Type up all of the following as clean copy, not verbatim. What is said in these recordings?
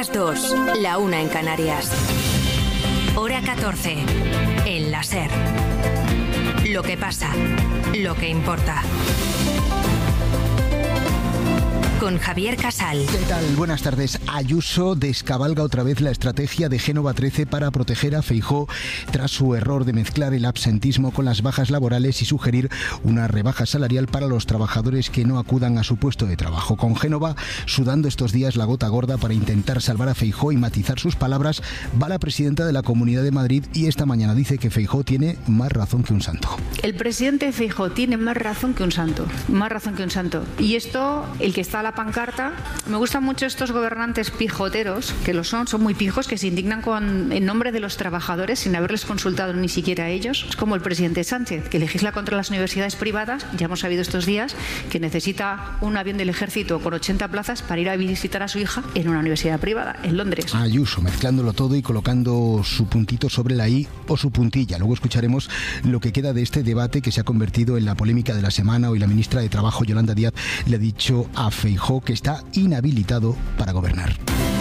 las 2, la 1 en Canarias. Hora 14, en la SER. Lo que pasa, lo que importa. Con Javier Casal. ¿Qué tal? Buenas tardes. Ayuso descabalga otra vez la estrategia de Génova 13 para proteger a Feijóo tras su error de mezclar el absentismo con las bajas laborales y sugerir una rebaja salarial para los trabajadores que no acudan a su puesto de trabajo. Con Génova sudando estos días la gota gorda para intentar salvar a Feijóo y matizar sus palabras, va la presidenta de la Comunidad de Madrid y esta mañana dice que Feijóo tiene más razón que un santo. El presidente Feijóo tiene más razón que un santo, más razón que un santo. Y esto, el que está a la pancarta, me gustan mucho estos gobernantes pijoteros, que lo son muy pijos, que se indignan en nombre de los trabajadores sin haberles consultado ni siquiera a ellos. Es como el presidente Sánchez, que legisla contra las universidades privadas. Ya hemos sabido estos días que necesita un avión del ejército con 80 plazas para ir a visitar a su hija en una universidad privada, en Londres. Ayuso, mezclándolo todo y colocando su puntito sobre la I o su puntilla. Luego escucharemos lo que queda de este debate que se ha convertido en la polémica de la semana. Hoy la ministra de Trabajo, Yolanda Díaz, le ha dicho a Feijóo que está inhabilitado para gobernar.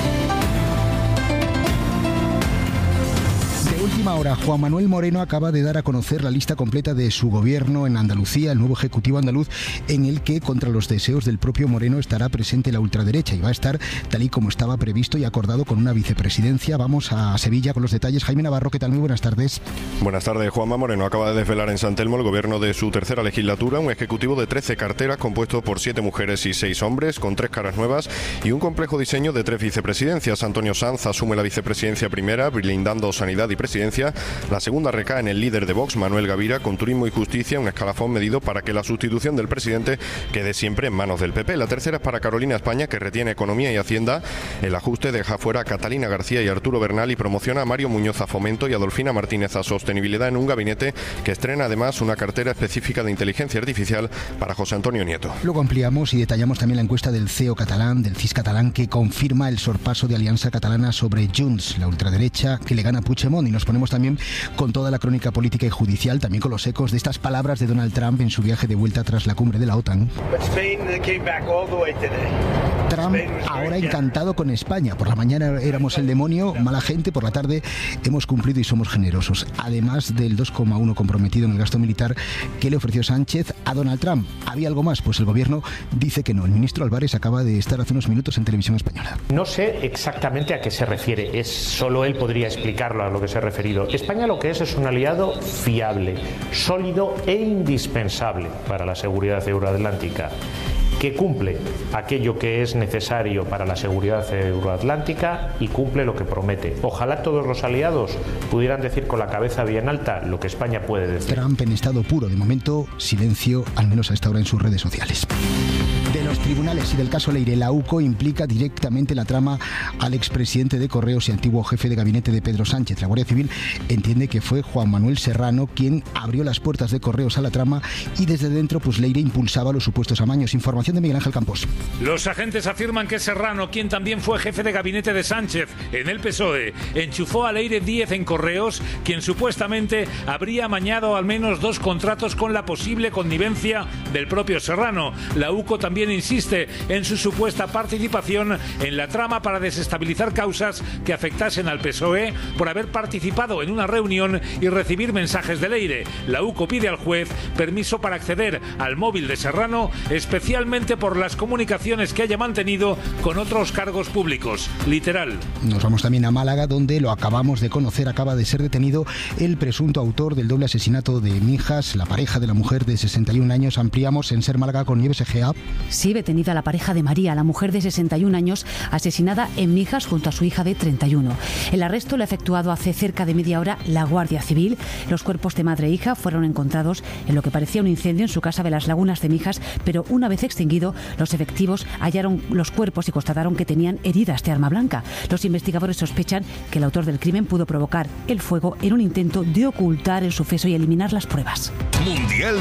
Última hora, Juan Manuel Moreno acaba de dar a conocer la lista completa de su gobierno en Andalucía, el nuevo ejecutivo andaluz, en el que, contra los deseos del propio Moreno, estará presente la ultraderecha y va a estar tal y como estaba previsto y acordado con una vicepresidencia. Vamos a Sevilla con los detalles. Jaime Navarro, ¿qué tal? Muy buenas tardes. Buenas tardes. Juanma Moreno acaba de desvelar en San Telmo el gobierno de su tercera legislatura, un ejecutivo de 13 carteras compuesto por 7 mujeres y 6 hombres, con 3 caras nuevas y un complejo diseño de 3 vicepresidencias. Antonio Sanz asume la vicepresidencia primera, blindando sanidad y presidencia. La segunda recae en el líder de Vox, Manuel Gavira, con turismo y justicia, un escalafón medido para que la sustitución del presidente quede siempre en manos del PP. La tercera es para Carolina España, que retiene economía y hacienda. El ajuste deja fuera a Catalina García y Arturo Bernal y promociona a Mario Muñoz a Fomento y a Adolfina Martínez a Sostenibilidad, en un gabinete que estrena además una cartera específica de inteligencia artificial para José Antonio Nieto. Luego ampliamos y detallamos también la encuesta del CEO catalán, del CIS catalán, que confirma el sorpaso de Alianza Catalana sobre Junts, la ultraderecha que le gana a Puigdemont, y nos ponemos también con toda la crónica política y judicial, también con los ecos de estas palabras de Donald Trump en su viaje de vuelta tras la cumbre de la OTAN. Trump ahora encantado con España. Por la mañana éramos el demonio, mala gente, por la tarde hemos cumplido y somos generosos. Además del 2,1 comprometido en el gasto militar que le ofreció Sánchez a Donald Trump. ¿Había algo más? Pues el gobierno dice que no. El ministro Álvarez acaba de estar hace unos minutos en Televisión Española. No sé exactamente a qué se refiere, solo él podría explicarlo a lo que se ha referido. España lo que es un aliado fiable, sólido e indispensable para la seguridad euroatlántica, que cumple aquello que es necesario para la seguridad euroatlántica y cumple lo que promete. Ojalá todos los aliados pudieran decir con la cabeza bien alta lo que España puede decir. Trump en estado puro. De momento, silencio, al menos a esta hora en sus redes sociales. De los tribunales y del caso Leire, la UCO implica directamente la trama al expresidente de Correos y antiguo jefe de gabinete de Pedro Sánchez. La Guardia Civil entiende que fue Juan Manuel Serrano quien abrió las puertas de Correos a la trama y desde dentro pues Leire impulsaba los supuestos amaños. Información de Miguel Ángel Campos. Los agentes afirman que Serrano, quien también fue jefe de gabinete de Sánchez en el PSOE, enchufó a Leire Díez en Correos, quien supuestamente habría amañado al menos 2 contratos con la posible connivencia del propio Serrano. La UCO también insiste en su supuesta participación en la trama para desestabilizar causas que afectasen al PSOE por haber participado en una reunión y recibir mensajes de Leire. La UCO pide al juez permiso para acceder al móvil de Serrano, especialmente por las comunicaciones que haya mantenido con otros cargos públicos. Literal. Nos vamos también a Málaga, donde lo acabamos de conocer, acaba de ser detenido el presunto autor del doble asesinato de Mijas, la pareja de la mujer de 61 años. Ampliamos en Ser Málaga con Nieves Egea. Sí, detenida la pareja de María, la mujer de 61 años, asesinada en Mijas junto a su hija de 31. El arresto lo ha efectuado hace cerca de media hora la Guardia Civil. Los cuerpos de madre e hija fueron encontrados en lo que parecía un incendio en su casa de las Lagunas de Mijas, pero una vez extinguido, los efectivos hallaron los cuerpos y constataron que tenían heridas de arma blanca. Los investigadores sospechan que el autor del crimen pudo provocar el fuego en un intento de ocultar el suceso y eliminar las pruebas. Mundial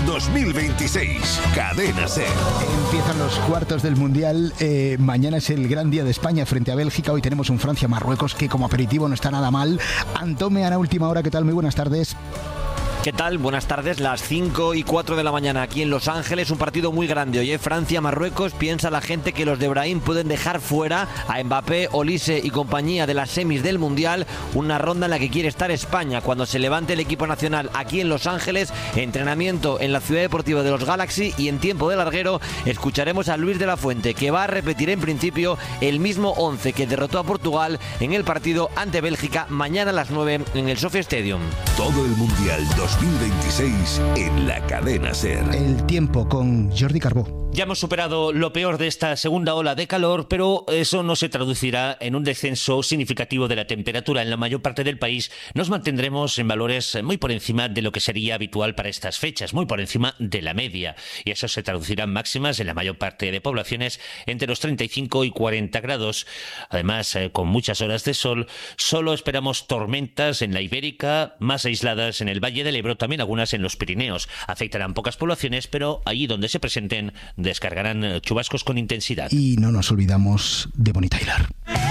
2026, Cadena SER. Empiezan los cuartos del Mundial. Mañana es el gran día de España frente a Bélgica. Hoy tenemos un Francia-Marruecos que como aperitivo no está nada mal. Antón Meana, última hora, ¿qué tal? Muy buenas tardes. ¿Qué tal? Buenas tardes, las 5:04 de la mañana aquí en Los Ángeles, un partido muy grande. Hoy Francia-Marruecos. Piensa la gente que los de Brahim pueden dejar fuera a Mbappé, Olise y compañía de las semis del Mundial, una ronda en la que quiere estar España cuando se levante el equipo nacional aquí en Los Ángeles. Entrenamiento en la ciudad deportiva de los Galaxy, y en tiempo de larguero escucharemos a Luis de la Fuente, que va a repetir en principio el mismo 11 que derrotó a Portugal en el partido ante Bélgica mañana a las 9 en el Sophia Stadium. Todo el Mundial 2026 en la cadena SER. El tiempo con Jordi Carbó. Ya hemos superado lo peor de esta segunda ola de calor, pero eso no se traducirá en un descenso significativo de la temperatura. En la mayor parte del país nos mantendremos en valores muy por encima de lo que sería habitual para estas fechas, muy por encima de la media. Y eso se traducirá en máximas en la mayor parte de poblaciones entre los 35 y 40 grados. Además, con muchas horas de sol, solo esperamos tormentas en la Ibérica, más aisladas en el Valle del Ebro, también algunas en los Pirineos. Afectarán pocas poblaciones, pero allí donde se presenten descargarán chubascos con intensidad. Y no nos olvidamos de Bonnie Tyler.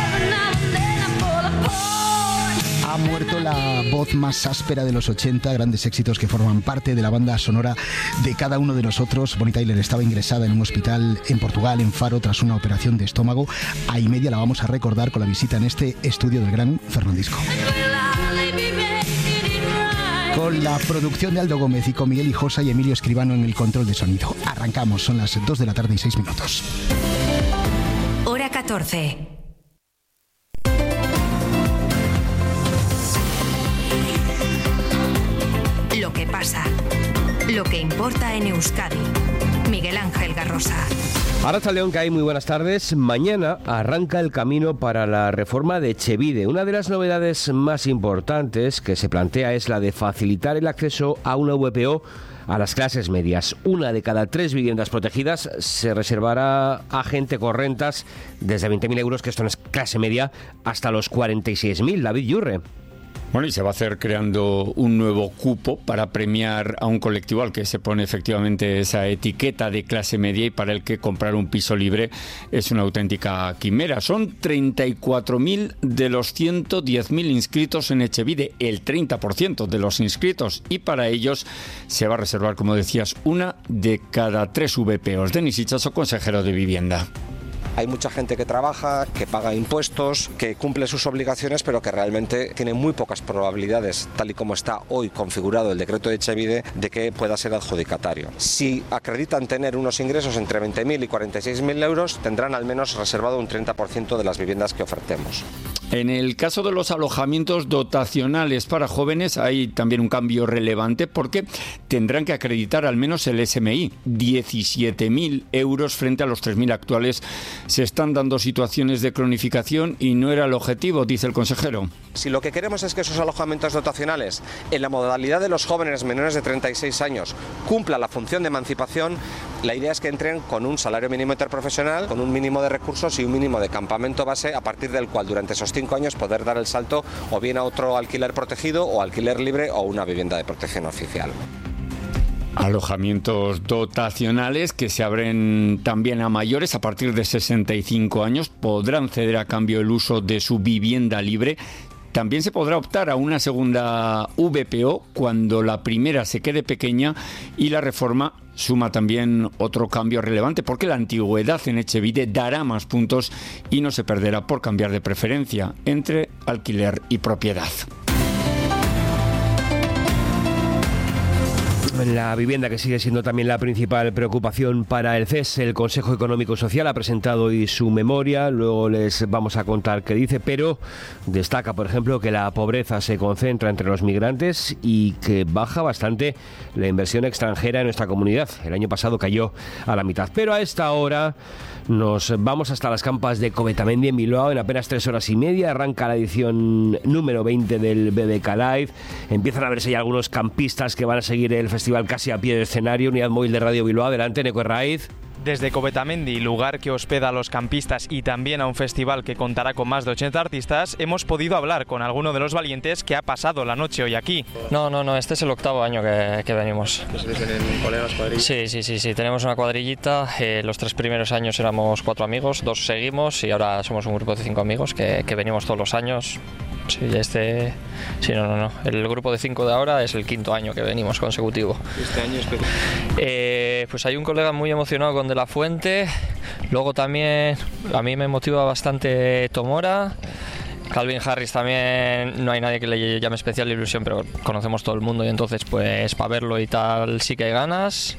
Ha muerto la voz más áspera de los 80, grandes éxitos que forman parte de la banda sonora de cada uno de nosotros. Bonnie Tyler estaba ingresada en un hospital en Portugal, en Faro, tras una operación de estómago. A y media la vamos a recordar con la visita en este estudio del gran Fernandisco. Con la producción de Aldo Gómez y con Miguel Hijosa y Emilio Escribano en el control de sonido. Arrancamos, son las 2 de la tarde y 6 minutos. Hora 14. Lo que pasa, lo que importa en Euskadi. Miguel Ángel Garrosa. Arratsaldeon, que hay muy buenas tardes. Mañana arranca el camino para la reforma de Etxebide. Una de las novedades más importantes que se plantea es la de facilitar el acceso a una VPO a las clases medias. 1 de cada 3 viviendas protegidas se reservará a gente con rentas desde 20.000 euros, que esto no es clase media, hasta los 46.000. David Yurre. Bueno, y se va a hacer creando un nuevo cupo para premiar a un colectivo al que se pone efectivamente esa etiqueta de clase media y para el que comprar un piso libre es una auténtica quimera. Son 34.000 de los 110.000 inscritos en Etxebide, el 30% de los inscritos, y para ellos se va a reservar, como decías, 1 de cada 3 VPOs. Denis Itxaso, consejero de Vivienda. Hay mucha gente que trabaja, que paga impuestos, que cumple sus obligaciones, pero que realmente tiene muy pocas probabilidades, tal y como está hoy configurado el decreto de Etxebide, de que pueda ser adjudicatario. Si acreditan tener unos ingresos entre 20.000 y 46.000 euros, tendrán al menos reservado un 30% de las viviendas que ofertemos. En el caso de los alojamientos dotacionales para jóvenes hay también un cambio relevante, porque tendrán que acreditar al menos el SMI, 17.000 euros frente a los 3.000 actuales. Se están dando situaciones de cronificación y no era el objetivo, dice el consejero. Si lo que queremos es que esos alojamientos dotacionales, en la modalidad de los jóvenes menores de 36 años, cumplan la función de emancipación, la idea es que entren con un salario mínimo interprofesional, con un mínimo de recursos y un mínimo de campamento base, a partir del cual durante esos 5 años poder dar el salto o bien a otro alquiler protegido o alquiler libre o una vivienda de protección oficial. Alojamientos dotacionales que se abren también a mayores a partir de 65 años. Podrán ceder a cambio el uso de su vivienda libre. También se podrá optar a una segunda VPO cuando la primera se quede pequeña, y la reforma suma también otro cambio relevante, porque la antigüedad en Etxebide dará más puntos y no se perderá por cambiar de preferencia entre alquiler y propiedad. La vivienda, que sigue siendo también la principal preocupación para el CES. El Consejo Económico y Social ha presentado hoy su memoria, luego les vamos a contar qué dice, pero destaca, por ejemplo, que la pobreza se concentra entre los migrantes y que baja bastante la inversión extranjera en nuestra comunidad. El año pasado cayó a la mitad. Pero a esta hora nos vamos hasta las campas de Covetamendi, en Bilbao. En apenas 3 horas y media arranca la edición número 20 del BBK Live. Empiezan a verse ya algunos campistas que van a seguir el festival casi a pie de escenario. Unidad móvil de Radio Bilbao. Adelante, Neko Herraiz. Desde Covetamendi, lugar que hospeda a los campistas y también a un festival que contará con más de 80 artistas, hemos podido hablar con alguno de los valientes que ha pasado la noche hoy aquí. No, este es el 8º año que venimos. ¿Tienen colegas, cuadrillas? Sí, tenemos una cuadrillita. Los 3 primeros años éramos 4 amigos, 2 seguimos y ahora somos un grupo de 5 amigos que venimos todos los años. Sí, sí, no. El grupo de 5 de ahora es el 5º año que venimos consecutivo. Este año es pues hay un colega muy emocionado con De La Fuente. Luego también a mí me motiva bastante Tomora. Calvin Harris también, no hay nadie que le llame especial ilusión, pero conocemos todo el mundo y entonces pues para verlo y tal sí que hay ganas.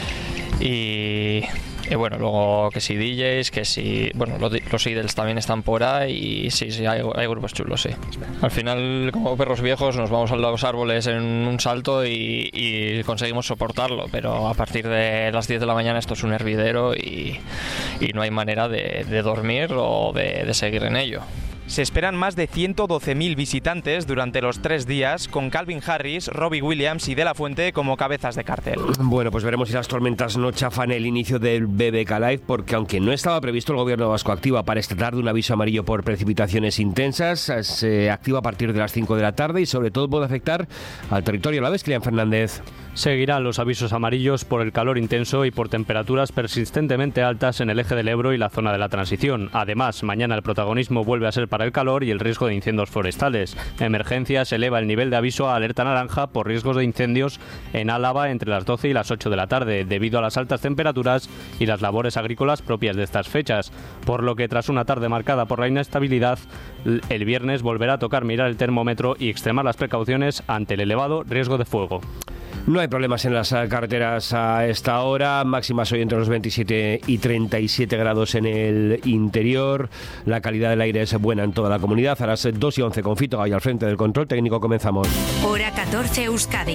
Y bueno, luego que si DJs, que si... Bueno, los Idols también están por ahí y sí, hay grupos chulos, sí. Al final, como perros viejos, nos vamos a los árboles en un salto y conseguimos soportarlo, pero a partir de las 10 de la mañana esto es un hervidero y no hay manera de dormir o de seguir en ello. Se esperan más de 112.000 visitantes durante los 3 días, con Calvin Harris, Robbie Williams y De La Fuente como cabezas de cartel. Bueno, pues veremos si las tormentas no chafan el inicio del BBK Live, porque aunque no estaba previsto, el gobierno vasco activa para esta tarde un aviso amarillo por precipitaciones intensas. Se activa a partir de las 5 de la tarde y sobre todo puede afectar al territorio alavés. Kilian Fernández. Seguirán los avisos amarillos por el calor intenso y por temperaturas persistentemente altas en el eje del Ebro y la zona de la transición. Además, mañana el protagonismo vuelve a ser para el calor y el riesgo de incendios forestales. Emergencias eleva el nivel de aviso a alerta naranja por riesgos de incendios en Álava entre las 12 y las 8 de la tarde, debido a las altas temperaturas y las labores agrícolas propias de estas fechas. Por lo que tras una tarde marcada por la inestabilidad, el viernes volverá a tocar mirar el termómetro y extremar las precauciones ante el elevado riesgo de fuego. No hay problemas en las carreteras a esta hora, máximas hoy entre los 27 y 37 grados en el interior. La calidad del aire es buena en toda la comunidad. A las 2:11 con Fito Gay al frente del control técnico comenzamos. Hora 14 Euskadi.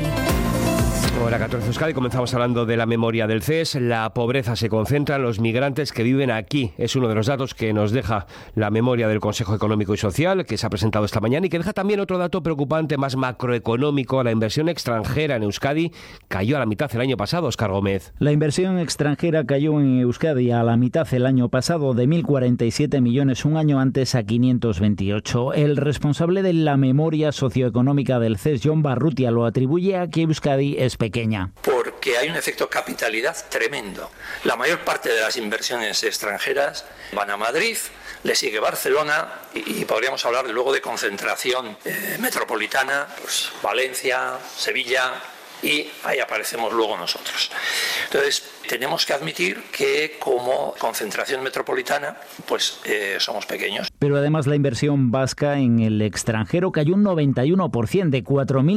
Hora 14 Euskadi, comenzamos hablando de la memoria del CES. La pobreza se concentra en los migrantes que viven aquí. Es uno de los datos que nos deja la memoria del Consejo Económico y Social, que se ha presentado esta mañana y que deja también otro dato preocupante, más macroeconómico. La inversión extranjera en Euskadi cayó a la mitad el año pasado, Óscar Gómez. La inversión extranjera cayó en Euskadi a la mitad el año pasado, de 1.047 millones un año antes a 528. El responsable de la memoria socioeconómica del CES, Jon Barrutia, lo atribuye a que Euskadi es pequeña. Porque hay un efecto capitalidad tremendo. La mayor parte de las inversiones extranjeras van a Madrid, le sigue Barcelona y podríamos hablar luego de concentración metropolitana, pues Valencia, Sevilla, y ahí aparecemos luego nosotros. Entonces, tenemos que admitir que como concentración metropolitana, pues somos pequeños. Pero además la inversión vasca en el extranjero cayó un 91%, de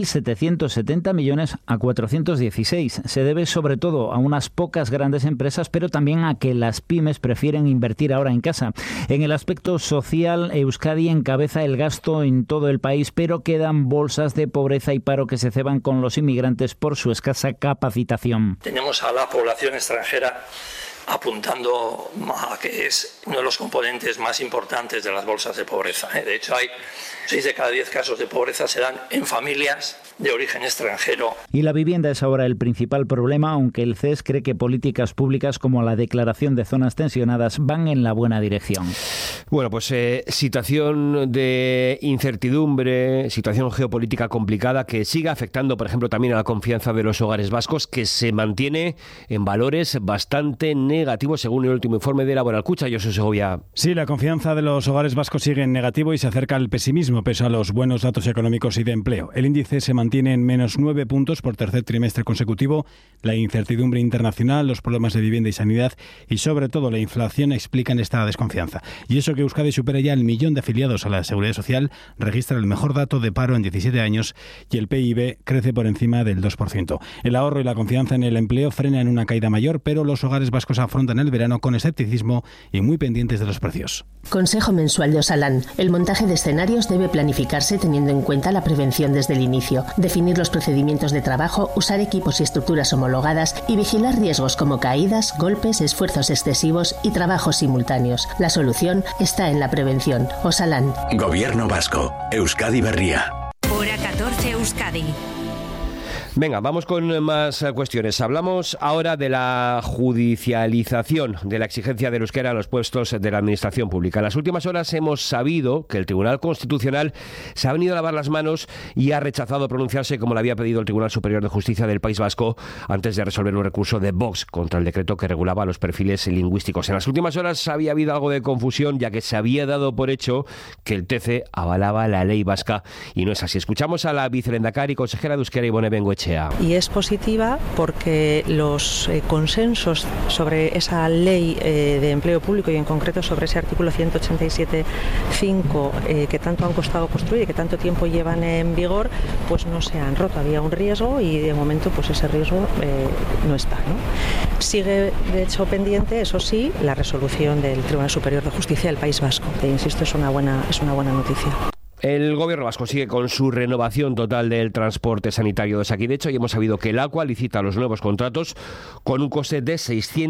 4.770 millones a 416. Se debe sobre todo a unas pocas grandes empresas, pero también a que las pymes prefieren invertir ahora en casa. En el aspecto social, Euskadi encabeza el gasto en todo el país, pero quedan bolsas de pobreza y paro que se ceban con los inmigrantes por su escasa capacitación. Tenemos a la población extranjera apuntando a que es uno de los componentes más importantes de las bolsas de pobreza. De hecho, hay 6 de cada 10 casos de pobreza se dan en familias de origen extranjero. Y la vivienda es ahora el principal problema, aunque el CES cree que políticas públicas como la declaración de zonas tensionadas van en la buena dirección. Bueno, pues situación de incertidumbre, situación geopolítica complicada que sigue afectando, por ejemplo, también a la confianza de los hogares vascos, que se mantiene en valores bastante negativos según el último informe de Laboral Cucha. Josu Segovia. Sí, la confianza de los hogares vascos sigue en negativo y se acerca al pesimismo pese a los buenos datos económicos y de empleo. El índice se mantiene en menos 9 puntos por tercer trimestre consecutivo. La incertidumbre internacional, los problemas de vivienda y sanidad y sobre todo la inflación explican esta desconfianza. Y eso que Euskadi supera ya el 1.000.000 de afiliados a la Seguridad Social, registra el mejor dato de paro en 17 años y el PIB crece por encima del 2%. El ahorro y la confianza en el empleo frenan una caída mayor, pero los hogares vascos afrontan el verano con escepticismo y muy pendientes de los precios. Consejo mensual de Osalan. El montaje de escenarios debe planificarse teniendo en cuenta la prevención desde el inicio, definir los procedimientos de trabajo, usar equipos y estructuras homologadas y vigilar riesgos como caídas, golpes, esfuerzos excesivos y trabajos simultáneos. La solución está en la prevención. Osalan. Gobierno vasco. Euskadi Berria. Hora 14 Euskadi. Venga, vamos con más cuestiones. Hablamos ahora de la judicialización de la exigencia del euskera en los puestos de la administración pública. En las últimas horas hemos sabido que el Tribunal Constitucional se ha venido a lavar las manos y ha rechazado pronunciarse como le había pedido el Tribunal Superior de Justicia del País Vasco antes de resolver un recurso de Vox contra el decreto que regulaba los perfiles lingüísticos. En las últimas horas había habido algo de confusión, ya que se había dado por hecho que el TC avalaba la ley vasca y no es así. Escuchamos a la vicelendakari y consejera de Euskera, Ibone Bengoechea. Y es positiva porque los consensos sobre esa ley de empleo público y en concreto sobre ese artículo 187.5 que tanto han costado construir y que tanto tiempo llevan en vigor, pues no se han roto. Había un riesgo y de momento pues ese riesgo no está, ¿no? Sigue de hecho pendiente, eso sí, la resolución del Tribunal Superior de Justicia del País Vasco. Te insisto, es una buena noticia. El gobierno vasco sigue con su renovación total del transporte sanitario de Osakidetza y hemos sabido que el ACUA licita los nuevos contratos con un coste de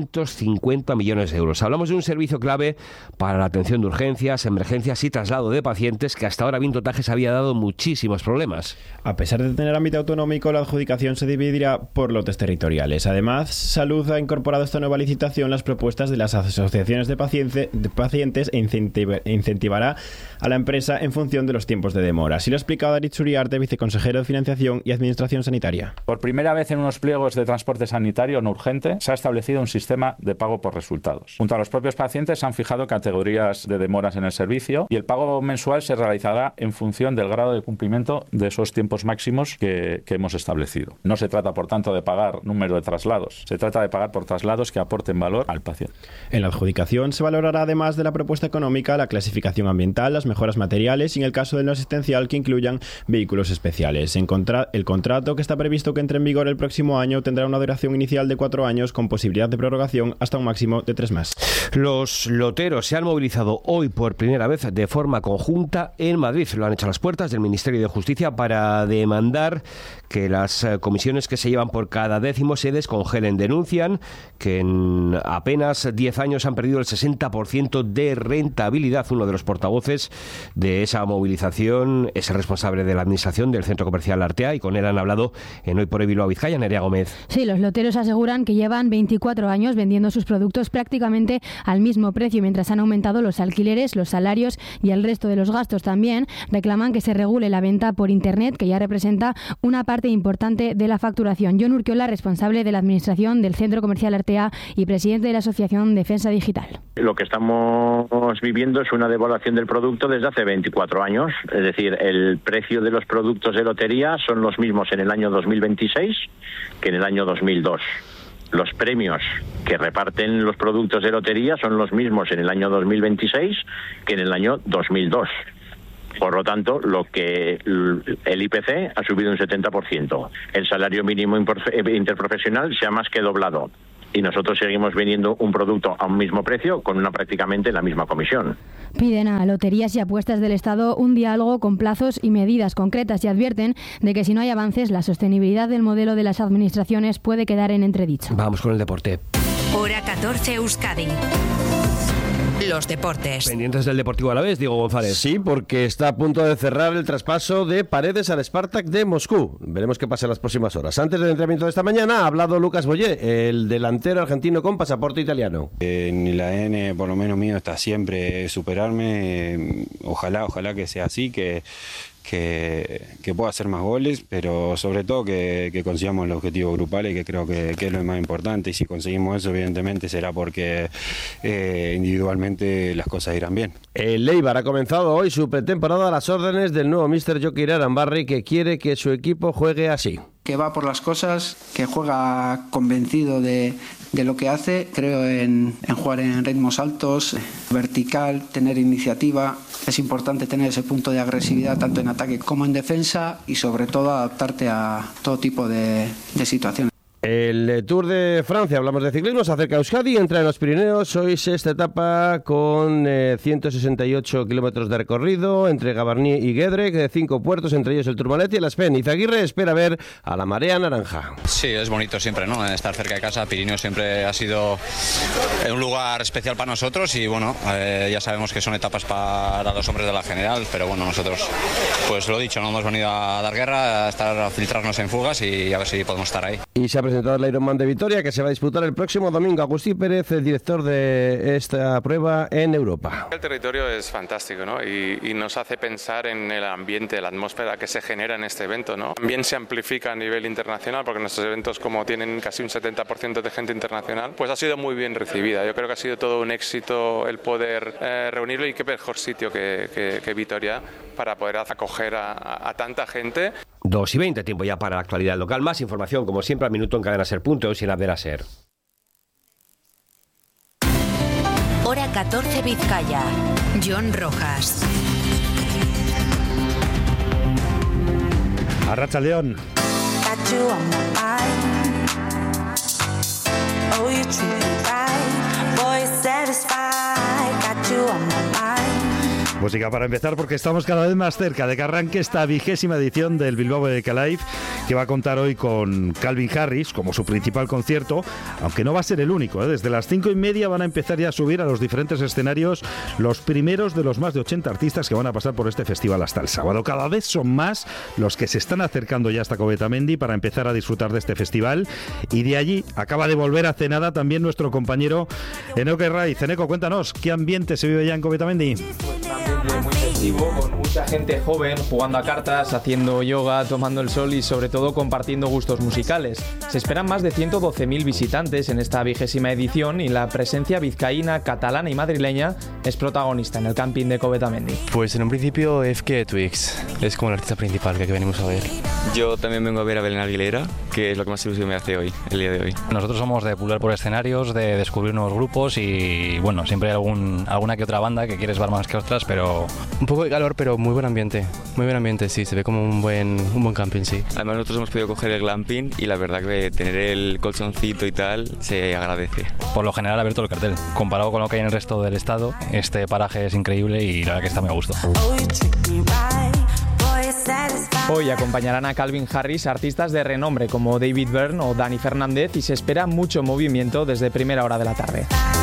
650 millones de euros. Hablamos de un servicio clave para la atención de urgencias, emergencias y traslado de pacientes que hasta ahora Vintotajes había dado muchísimos problemas. A pesar de tener ámbito autonómico, la adjudicación se dividirá por lotes territoriales. Además, Salud ha incorporado a esta nueva licitación las propuestas de las asociaciones de pacientes e incentivará a la empresa en función de los tiempos de demora. Así lo ha explicado Aritz Uriarte, viceconsejero de Financiación y Administración Sanitaria. Por primera vez en unos pliegos de transporte sanitario no urgente se ha establecido un sistema de pago por resultados. Junto a los propios pacientes se han fijado categorías de demoras en el servicio y el pago mensual se realizará en función del grado de cumplimiento de esos tiempos máximos que hemos establecido. No se trata, por tanto, de pagar número de traslados. Se trata de pagar por traslados que aporten valor al paciente. En la adjudicación se valorará, además de la propuesta económica, la clasificación ambiental, las mejoras materiales y, en el caso del no asistencial, que incluyan vehículos especiales. El contrato, que está previsto que entre en vigor el próximo año, tendrá una duración inicial de 4 años con posibilidad de prorrogación hasta un máximo de 3 más. Los loteros se han movilizado hoy por primera vez de forma conjunta en Madrid. Lo han hecho a las puertas del Ministerio de Justicia para demandar que las comisiones que se llevan por cada décimo se descongelen. Denuncian que en apenas 10 años han perdido el 60% de rentabilidad. Uno de los portavoces de esa movilización es el responsable de la administración del Centro Comercial Artea y con él han hablado en Hoy por Hoy Bilbao Vizcaya, Nerea Gómez. Sí, los loteros aseguran que llevan 24 años vendiendo sus productos prácticamente al mismo precio, mientras han aumentado los alquileres, los salarios y el resto de los gastos. También reclaman que se regule la venta por Internet, que ya representa una parte importante de la facturación. Jon Urquiola, responsable de la administración del Centro Comercial Artea y presidente de la Asociación Defensa Digital. Lo que estamos viviendo es una devaluación del producto desde hace 24 años. Es decir, el precio de los productos de lotería son los mismos en el año 2026 que en el año 2002. Los premios que reparten los productos de lotería son los mismos en el año 2026 que en el año 2002. Por lo tanto, el IPC ha subido un 70%. El salario mínimo interprofesional se ha más que doblado. Y nosotros seguimos vendiendo un producto a un mismo precio con prácticamente la misma comisión. Piden a Loterías y Apuestas del Estado un diálogo con plazos y medidas concretas y advierten de que si no hay avances, la sostenibilidad del modelo de las administraciones puede quedar en entredicho. Vamos con el deporte. Hora 14 Euskadi. Los deportes. Pendientes del Deportivo Alavés, Diego González. Sí, porque está a punto de cerrar el traspaso de Paredes al Spartak de Moscú. Veremos qué pasa en las próximas horas. Antes del entrenamiento de esta mañana ha hablado Lucas Boyé, el delantero argentino con pasaporte italiano. En el ADN, por lo menos mío, está siempre superarme. Ojalá que sea así, que pueda hacer más goles, pero sobre todo que consigamos el objetivo grupal y que creo que es lo más importante. Y si conseguimos eso, evidentemente será porque individualmente las cosas irán bien. El Eibar ha comenzado hoy su pretemporada a las órdenes del nuevo míster Jokin Arambarri, que quiere que su equipo juegue así. Que va por las cosas, que juega convencido de lo que hace. Creo en jugar en ritmos altos, vertical, tener iniciativa. Es importante tener ese punto de agresividad tanto en ataque como en defensa y sobre todo adaptarte a todo tipo de situaciones. El Tour de Francia, hablamos de ciclismo, se acerca a Euskadi, entra en los Pirineos, hoy sexta etapa con 168 kilómetros de recorrido entre Gavarnie y Guédrec, 5 puertos, entre ellos el Tourmalet y el Aspen. Izaguirre espera ver a la marea naranja. Sí, es bonito siempre, ¿no? Estar cerca de casa. Pirineos siempre ha sido un lugar especial para nosotros y bueno, ya sabemos que son etapas para los hombres de la general, pero bueno, nosotros, pues lo dicho, no hemos venido a dar guerra, a filtrarnos en fugas y a ver si podemos estar ahí. Y se ha presentado el Ironman de Vitoria, que se va a disputar el próximo domingo. Agustín Pérez, el director de esta prueba en Europa. El territorio es fantástico, ¿no? Y nos hace pensar en el ambiente, la atmósfera que se genera en este evento, ¿no? También se amplifica a nivel internacional, porque nuestros eventos, como tienen casi un 70% de gente internacional, pues ha sido muy bien recibida. Yo creo que ha sido todo un éxito el poder reunirlo, y qué mejor sitio que Vitoria para poder acoger a tanta gente. 2:20, tiempo ya para la actualidad local. Más información, como siempre, al minuto en cadenaser.es y en la app de la SER. Hora 14 Vizcaya. John Rojas. Arratsaldeon. Música para empezar, porque estamos cada vez más cerca de que arranque esta 20ª edición del Bilbao BBK Live, que va a contar hoy con Calvin Harris como su principal concierto, aunque no va a ser el único, ¿eh? Desde las 5:30 van a empezar ya a subir a los diferentes escenarios los primeros de los más de 80 artistas que van a pasar por este festival hasta el sábado. Cada vez son más los que se están acercando ya hasta Covetamendi para empezar a disfrutar de este festival, y de allí acaba de volver hace nada también nuestro compañero Eneco Herraiz. Eneco, cuéntanos, ¿qué ambiente se vive ya en Covetamendi? Muy festivo, con mucha gente joven jugando a cartas, haciendo yoga, tomando el sol y sobre todo compartiendo gustos musicales. Se esperan más de 112.000 visitantes en esta 20ª edición, y la presencia vizcaína, catalana y madrileña es protagonista en el camping de Covetamendi. Pues en un principio FK Twix es como el artista principal que venimos a ver. Yo también vengo a ver a Belén Aguilera, que es lo que más ilusión me hace hoy, el día de hoy. Nosotros somos de pulgar por escenarios, de descubrir nuevos grupos, y bueno, siempre hay alguna que otra banda que quieres ver más que otras, pero un poco de calor, pero muy buen ambiente, sí, se ve como un buen camping, sí. Además nosotros hemos podido coger el glamping y la verdad que tener el colchoncito y tal se agradece. Por lo general abierto el cartel, comparado con lo que hay en el resto del estado, este paraje es increíble y la verdad que está muy a gusto. Hoy acompañarán a Calvin Harris artistas de renombre como David Byrne o Dani Fernández, y se espera mucho movimiento desde primera hora de la tarde.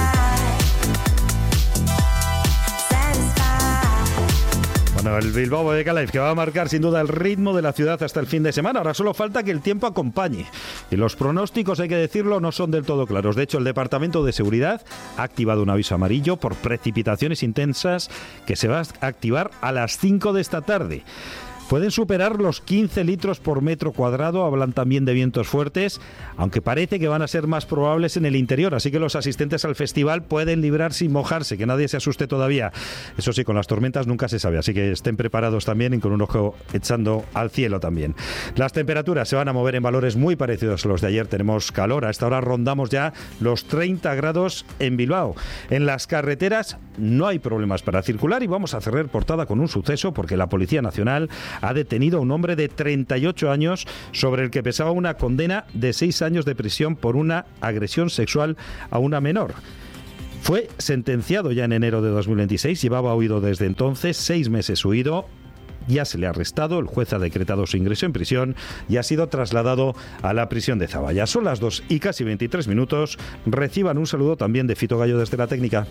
Bueno, el Bilbao BBK Live, que va a marcar sin duda el ritmo de la ciudad hasta el fin de semana. Ahora solo falta que el tiempo acompañe. Y los pronósticos, hay que decirlo, no son del todo claros. De hecho, el Departamento de Seguridad ha activado un aviso amarillo por precipitaciones intensas que se va a activar a las 5 de esta tarde. Pueden superar los 15 litros por metro cuadrado, hablan también de vientos fuertes, aunque parece que van a ser más probables en el interior, así que los asistentes al festival pueden librar sin mojarse, que nadie se asuste todavía. Eso sí, con las tormentas nunca se sabe, así que estén preparados también y con un ojo echando al cielo también. Las temperaturas se van a mover en valores muy parecidos a los de ayer. Tenemos calor, a esta hora rondamos ya los 30 grados en Bilbao. En las carreteras no hay problemas para circular, y vamos a cerrar portada con un suceso, porque la Policía Nacional ha detenido a un hombre de 38 años sobre el que pesaba una condena de 6 años de prisión por una agresión sexual a una menor. Fue sentenciado ya en enero de 2026, llevaba huido desde entonces, 6 meses huido. Ya se le ha arrestado, el juez ha decretado su ingreso en prisión y ha sido trasladado a la prisión de Zaballa. Son las 2:23. Reciban un saludo también de Fito Gallo desde la técnica.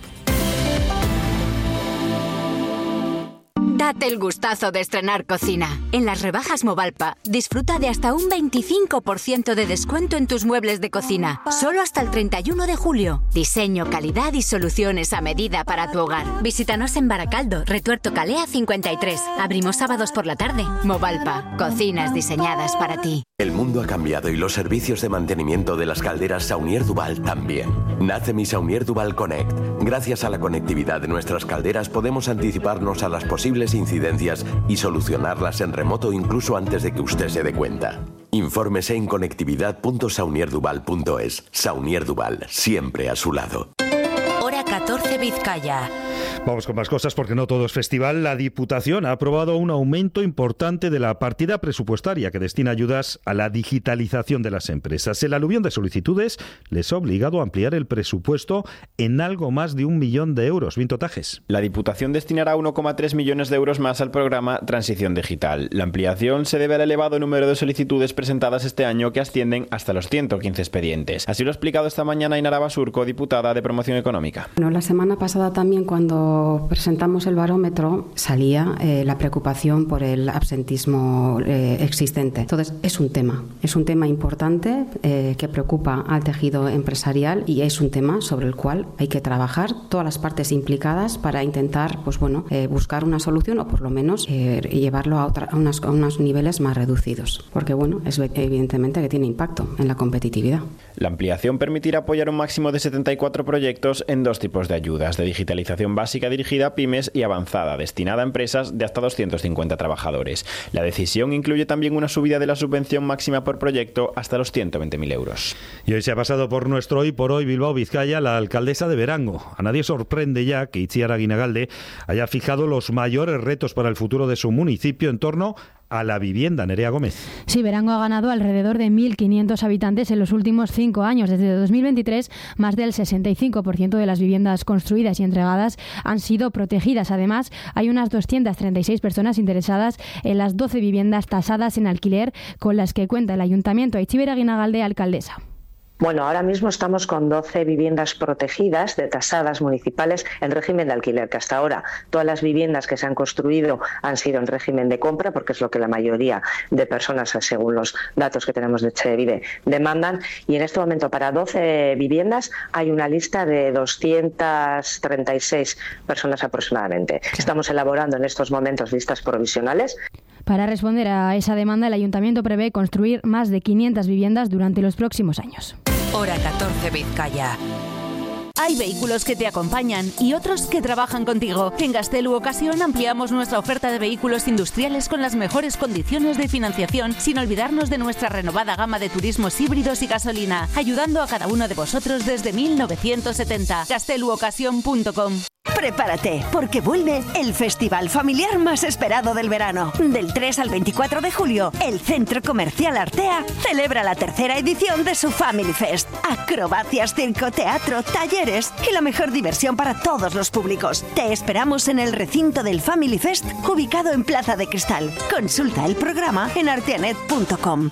Date el gustazo de estrenar cocina. En las rebajas Movalpa, disfruta de hasta un 25% de descuento en tus muebles de cocina. Solo hasta el 31 de julio. Diseño, calidad y soluciones a medida para tu hogar. Visítanos en Baracaldo, Retuerto Calea 53. Abrimos sábados por la tarde. Movalpa, cocinas diseñadas para ti. El mundo ha cambiado y los servicios de mantenimiento de las calderas Saunier Duval también. Nace mi Saunier Duval Connect. Gracias a la conectividad de nuestras calderas podemos anticiparnos a las posibles incidencias y solucionarlas en remoto incluso antes de que usted se dé cuenta. Infórmese en conectividad.saunierduval.es. Saunier Duval, siempre a su lado. Hora 14 Vizcaya. Vamos con más cosas porque no todo es festival. La Diputación ha aprobado un aumento importante de la partida presupuestaria que destina ayudas a la digitalización de las empresas. El aluvión de solicitudes les ha obligado a ampliar el presupuesto en algo más de 1 millón de euros. Vinto Tajes. La Diputación destinará 1,3 millones de euros más al programa Transición Digital. La ampliación se debe al elevado número de solicitudes presentadas este año, que ascienden hasta los 115 expedientes. Así lo ha explicado esta mañana Ainara Basurco, diputada de Promoción Económica. Bueno, la semana pasada también, cuando presentamos el barómetro, salía la preocupación por el absentismo existente. Entonces, es un tema importante que preocupa al tejido empresarial y es un tema sobre el cual hay que trabajar todas las partes implicadas para intentar, buscar una solución o por lo menos llevarlo a unos niveles más reducidos, porque es evidentemente que tiene impacto en la competitividad. La ampliación permitirá apoyar un máximo de 74 proyectos en 2 tipos de ayudas: de digitalización básica dirigida a pymes y avanzada, destinada a empresas de hasta 250 trabajadores. La decisión incluye también una subida de la subvención máxima por proyecto hasta los 120.000 euros. Y hoy se ha pasado por nuestro Hoy por Hoy Bilbao Vizcaya la alcaldesa de Berango. A nadie sorprende ya que Itziar Aguinagalde haya fijado los mayores retos para el futuro de su municipio en torno a la vivienda. Nerea Gómez. Sí, Berango ha ganado alrededor de 1.500 habitantes en los últimos 5 años. Desde 2023, más del 65% de las viviendas construidas y entregadas han sido protegidas. Además, hay unas 236 personas interesadas en las 12 viviendas tasadas en alquiler con las que cuenta el Ayuntamiento. Itziar Aguinagalde, alcaldesa. Bueno, ahora mismo estamos con 12 viviendas protegidas de tasadas municipales en régimen de alquiler, que hasta ahora todas las viviendas que se han construido han sido en régimen de compra, porque es lo que la mayoría de personas, según los datos que tenemos de Etxebide, demandan. Y en este momento para 12 viviendas hay una lista de 236 personas aproximadamente. Estamos elaborando en estos momentos listas provisionales. Para responder a esa demanda, el Ayuntamiento prevé construir más de 500 viviendas durante los próximos años. Hora 14 Vizcaya. Hay vehículos que te acompañan y otros que trabajan contigo. En Gaztelu Ocasión ampliamos nuestra oferta de vehículos industriales con las mejores condiciones de financiación, sin olvidarnos de nuestra renovada gama de turismos híbridos y gasolina, ayudando a cada uno de vosotros desde 1970. GazteluOcasión.com. Prepárate, porque vuelve el festival familiar más esperado del verano. Del 3 al 24 de julio, el Centro Comercial Artea celebra la 3ª edición de su Family Fest. Acrobacias, circo, teatro, talleres y la mejor diversión para todos los públicos. Te esperamos en el recinto del Family Fest, ubicado en Plaza de Cristal. Consulta el programa en arteanet.com.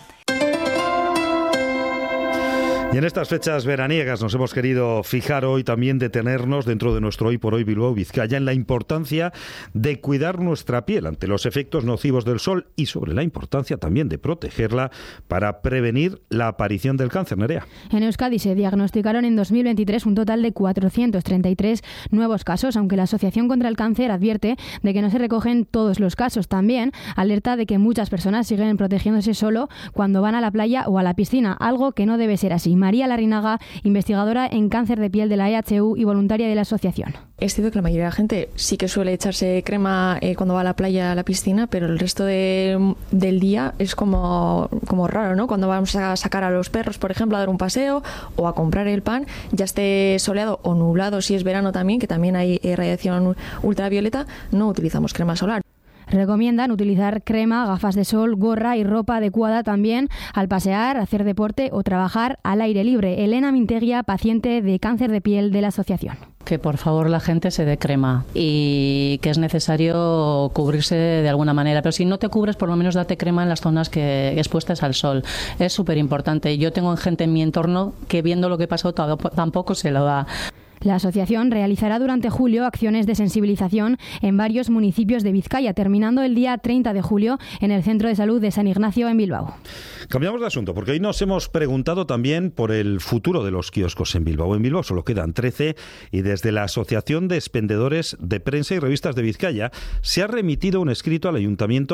Y en estas fechas veraniegas nos hemos querido fijar hoy, también detenernos dentro de nuestro Hoy por Hoy Bilbao Vizcaya en la importancia de cuidar nuestra piel ante los efectos nocivos del sol y sobre la importancia también de protegerla para prevenir la aparición del cáncer. Nerea. En Euskadi se diagnosticaron en 2023 un total de 433 nuevos casos, aunque la Asociación contra el Cáncer advierte de que no se recogen todos los casos. También alerta de que muchas personas siguen protegiéndose solo cuando van a la playa o a la piscina, algo que no debe ser así. María Larrinaga, investigadora en cáncer de piel de la EHU y voluntaria de la asociación. Es cierto que la mayoría de la gente sí que suele echarse crema cuando va a la playa, a la piscina, pero el resto del día es como raro, ¿no? Cuando vamos a sacar a los perros, por ejemplo, a dar un paseo o a comprar el pan, ya esté soleado o nublado, si es verano también, que también hay radiación ultravioleta, no utilizamos crema solar. Recomiendan utilizar crema, gafas de sol, gorra y ropa adecuada también al pasear, hacer deporte o trabajar al aire libre. Elena Mintegia, paciente de cáncer de piel de la asociación. Que por favor la gente se dé crema y que es necesario cubrirse de alguna manera, pero si no te cubres, por lo menos date crema en las zonas que expuestas al sol. Es súper importante. Yo tengo gente en mi entorno que, viendo lo que pasó, tampoco se lo da. La asociación realizará durante julio acciones de sensibilización en varios municipios de Vizcaya, terminando el día 30 de julio en el Centro de Salud de San Ignacio en Bilbao. Cambiamos de asunto, porque hoy nos hemos preguntado también por el futuro de los kioscos en Bilbao. En Bilbao solo quedan 13 y desde la Asociación de Expendedores de Prensa y Revistas de Vizcaya se ha remitido un escrito al Ayuntamiento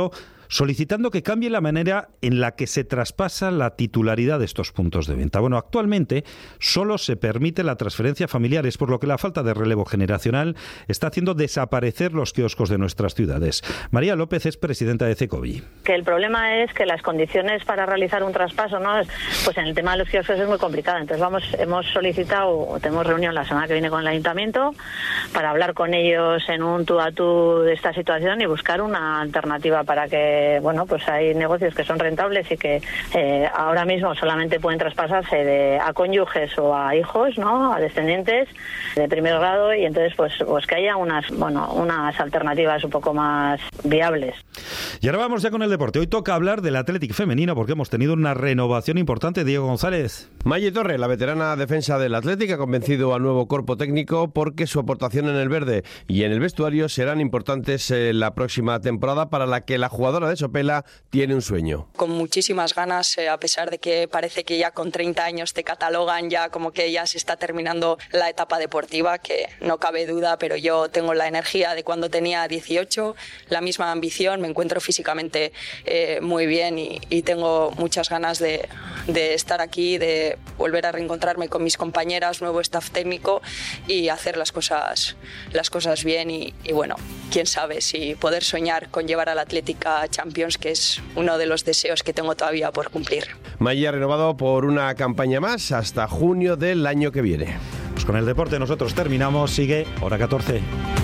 solicitando que cambie la manera en la que se traspasa la titularidad de estos puntos de venta. Bueno, actualmente solo se permite la transferencia familiar, es por lo que la falta de relevo generacional está haciendo desaparecer los kioscos de nuestras ciudades. María López es presidenta de Cecovi. Que el problema es que las condiciones para realizar un traspaso, ¿no? Pues en el tema de los kioscos es muy complicado. Entonces hemos solicitado, tenemos reunión la semana que viene con el ayuntamiento para hablar con ellos en un tú a tú de esta situación y buscar una alternativa para que, bueno, pues hay negocios que son rentables y que ahora mismo solamente pueden traspasarse a cónyuges o a hijos, ¿no? A descendientes de primer grado, y entonces pues que haya unas alternativas un poco más viables. Y ahora vamos ya con el deporte. Hoy toca hablar del Athletic femenino porque hemos tenido una renovación importante. Diego González. Maye Torre, la veterana defensa del Athletic, ha convencido al nuevo cuerpo técnico porque su aportación en el verde y en el vestuario serán importantes la próxima temporada, para la que la jugadora de Sopela tiene un sueño. Con muchísimas ganas, a pesar de que parece que ya con 30 años te catalogan ya como que ya se está terminando la etapa deportiva, que no cabe duda, pero yo tengo la energía de cuando tenía 18, la misma ambición, me encuentro físicamente muy bien y tengo muchas ganas de estar aquí, de volver a reencontrarme con mis compañeras, nuevo staff técnico y hacer las cosas bien y bueno, quién sabe si poder soñar con llevar al Athletic a Champions, que es uno de los deseos que tengo todavía por cumplir. Maye ha renovado por una campaña más hasta junio del año que viene. Pues con el deporte nosotros terminamos. Sigue Hora 14.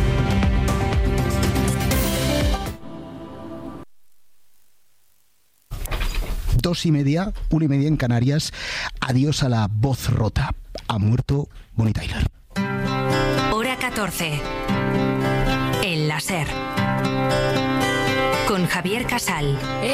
Dos y media, 1:30 en Canarias. Adiós a la voz rota. Ha muerto Bonnie Tyler. Hora 14. El láser. Con Javier Casal.